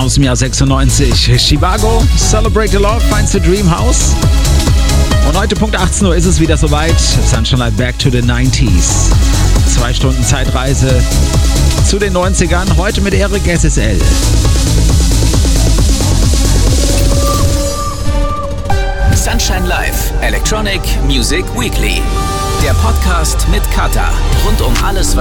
aus dem Jahr 96. Chivago, Celebrate the Love, Finds the Dream House. Und heute Punkt 18 Uhr ist es wieder soweit. Sunshine Light Back to the 90s. 2 Stunden Zeitreise zu den 90ern. Heute mit Eric SSL. Sunshine Live, Electronic Music Weekly. Der Podcast mit Kata. Rund um alles, was